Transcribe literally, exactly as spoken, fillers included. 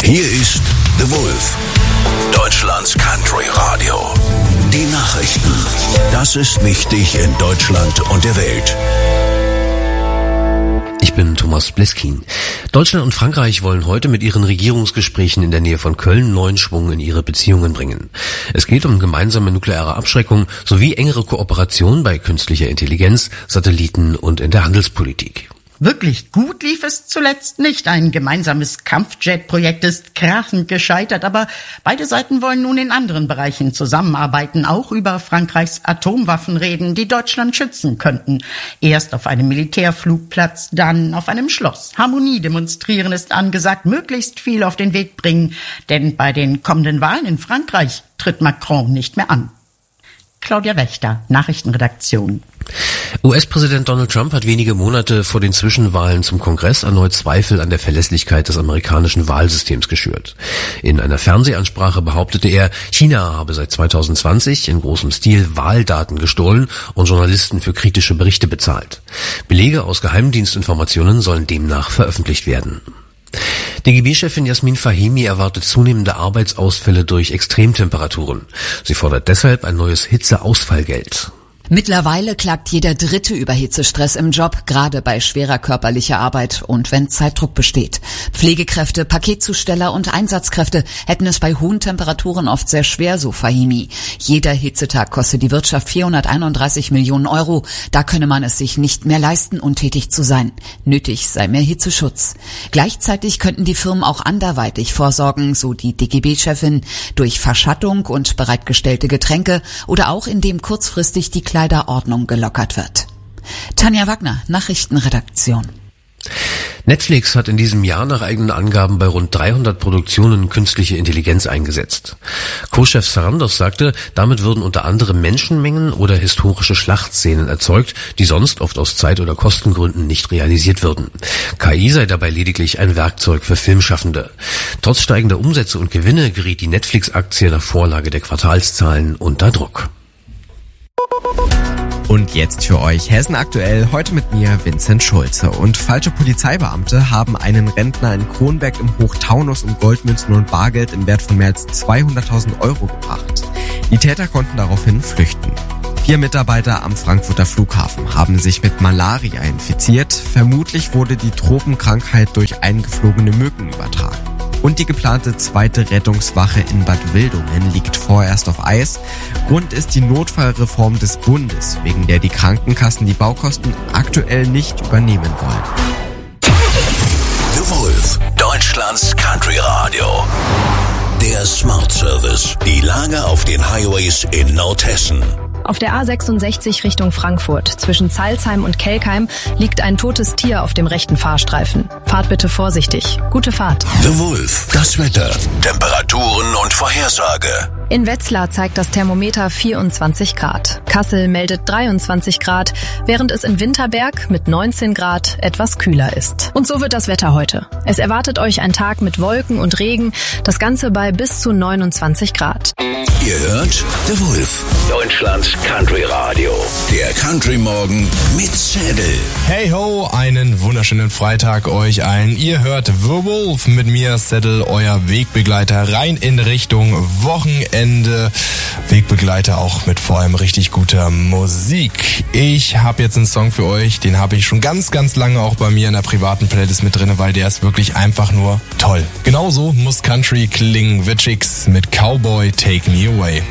Hier ist The Wolf, Deutschlands Country Radio. Die Nachrichten. Das ist wichtig in Deutschland und der Welt. Ich bin Thomas Bleskin. Deutschland und Frankreich wollen heute mit ihren Regierungsgesprächen in der Nähe von Köln neuen Schwung in ihre Beziehungen bringen. Es geht um gemeinsame nukleare Abschreckung sowie engere Kooperation bei künstlicher Intelligenz, Satelliten und in der Handelspolitik. Wirklich gut lief es zuletzt nicht. Ein gemeinsames Kampfjet-Projekt ist krachend gescheitert, aber beide Seiten wollen nun in anderen Bereichen zusammenarbeiten, auch über Frankreichs Atomwaffen reden, die Deutschland schützen könnten. Erst auf einem Militärflugplatz, dann auf einem Schloss. Harmonie demonstrieren ist angesagt, möglichst viel auf den Weg bringen, denn bei den kommenden Wahlen in Frankreich tritt Macron nicht mehr an. Claudia Wächter, Nachrichtenredaktion. U S-Präsident Donald Trump hat wenige Monate vor den Zwischenwahlen zum Kongress erneut Zweifel an der Verlässlichkeit des amerikanischen Wahlsystems geschürt. In einer Fernsehansprache behauptete er, China habe seit zweitausendzwanzig in großem Stil Wahldaten gestohlen und Journalisten für kritische Berichte bezahlt. Belege aus Geheimdienstinformationen sollen demnach veröffentlicht werden. D G B-Chefin Yasmin Fahimi erwartet zunehmende Arbeitsausfälle durch Extremtemperaturen. Sie fordert deshalb ein neues Hitzeausfallgeld. Mittlerweile klagt jeder Dritte über Hitzestress im Job, gerade bei schwerer körperlicher Arbeit und wenn Zeitdruck besteht. Pflegekräfte, Paketzusteller und Einsatzkräfte hätten es bei hohen Temperaturen oft sehr schwer, so Fahimi. Jeder Hitzetag kostet die Wirtschaft vierhunderteinunddreißig Millionen Euro. Da könne man es sich nicht mehr leisten, untätig zu sein. Nötig sei mehr Hitzeschutz. Gleichzeitig könnten die Firmen auch anderweitig vorsorgen, so die D G B-Chefin, durch Verschattung und bereitgestellte Getränke oder auch indem kurzfristig die Kleiderordnung gelockert wird. Tanja Wagner, Nachrichtenredaktion. Netflix hat in diesem Jahr nach eigenen Angaben bei rund dreihundert Produktionen künstliche Intelligenz eingesetzt. Co-Chef Sarandos sagte, damit würden unter anderem Menschenmengen oder historische Schlachtszenen erzeugt, die sonst oft aus Zeit- oder Kostengründen nicht realisiert würden. K I sei dabei lediglich ein Werkzeug für Filmschaffende. Trotz steigender Umsätze und Gewinne geriet die Netflix-Aktie nach Vorlage der Quartalszahlen unter Druck. Und jetzt für euch Hessen aktuell, heute mit mir Vincent Schulze. Und falsche Polizeibeamte haben einen Rentner in Kronberg im Hochtaunus um Goldmünzen und Bargeld im Wert von mehr als zweihunderttausend Euro gebracht. Die Täter konnten daraufhin flüchten. Vier Mitarbeiter am Frankfurter Flughafen haben sich mit Malaria infiziert. Vermutlich wurde die Tropenkrankheit durch eingeflogene Mücken übertragen. Und die geplante zweite Rettungswache in Bad Wildungen liegt vorerst auf Eis. Grund ist die Notfallreform des Bundes, wegen der die Krankenkassen die Baukosten aktuell nicht übernehmen wollen. The Wolf, Deutschlands Country Radio. Der Smart Service. Die Lage auf den Highways in Nordhessen. Auf der A sechsundsechzig Richtung Frankfurt zwischen Zeilsheim und Kelkheim liegt ein totes Tier auf dem rechten Fahrstreifen. Fahrt bitte vorsichtig. Gute Fahrt. The Wolf, das Wetter, Temperaturen und Vorhersage. In Wetzlar zeigt das Thermometer vierundzwanzig Grad. Kassel meldet dreiundzwanzig Grad, während es in Winterberg mit neunzehn Grad etwas kühler ist. Und so wird das Wetter heute. Es erwartet euch ein Tag mit Wolken und Regen, das Ganze bei bis zu neunundzwanzig Grad. Ihr hört The Wolf, Deutschlands Country Radio. Der Country Morgen mit Zettel. Hey ho, einen wunderschönen Freitag euch allen. Ihr hört The Wolf mit mir, Zettel, euer Wegbegleiter rein in Richtung Wochenende. Wegbegleiter auch mit vor allem richtig guter Musik. Ich habe jetzt einen Song für euch, den habe ich schon ganz, ganz lange auch bei mir in der privaten Playlist mit drin, weil der ist wirklich einfach nur toll. Genauso muss Country klingen. The Chicks mit Cowboy Take Me Away.